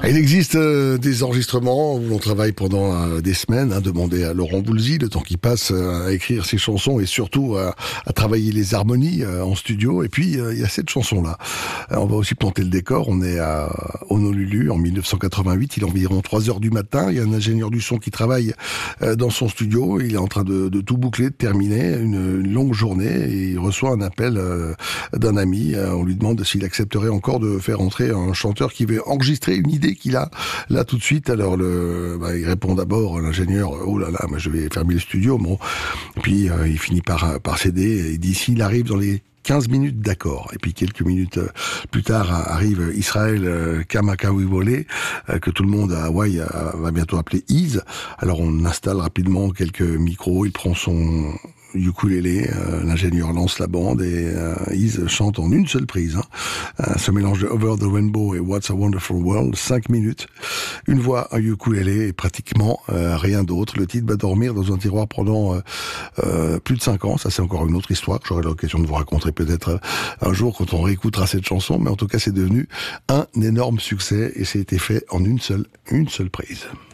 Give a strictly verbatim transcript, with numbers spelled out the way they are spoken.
Il existe euh, des enregistrements où l'on travaille pendant euh, des semaines, hein, demandez à Laurent Voulzy, le temps qu'il passe euh, à écrire ses chansons et surtout à, à travailler les harmonies euh, en studio. Et puis euh, il y a cette chanson-là. Euh, on va aussi planter le décor. On est à Honolulu en mille neuf cent quatre-vingt-huit. Il est environ trois heures du matin. Il y a un ingénieur du son qui travaille euh, dans son studio. Il est en train de, de tout boucler, de terminer une, une longue journée et il reçoit un appel euh, d'un ami. Euh, on lui demande s'il accepterait encore de faire entrer un chanteur qui veut enregistrer une idée qu'il a là tout de suite. Alors le, bah, il répond d'abord, l'ingénieur, oh là là, moi je vais fermer le studio. Bon, puis euh, il finit par par céder. Et d'ici, il arrive dans les quinze minutes d'accord. Et puis quelques minutes euh, plus tard arrive Israël euh, Kamakawiwo'ole, euh, que tout le monde à Hawaï euh, va bientôt appeler Iz. Alors on installe rapidement quelques micros. Il prend son ukulélé, euh, l'ingénieur lance la bande et euh, Iz chante en une seule prise. Hein. Euh, ce mélange de Over the Rainbow et What's a Wonderful World, cinq minutes, une voix, un ukulélé et pratiquement euh, rien d'autre. Le titre va dormir dans un tiroir pendant euh, euh, plus de cinq ans. Ça, c'est encore une autre histoire que j'aurai l'occasion de vous raconter peut-être un jour quand on réécoutera cette chanson. Mais en tout cas, c'est devenu un énorme succès et c'est été fait en une seule, une seule prise.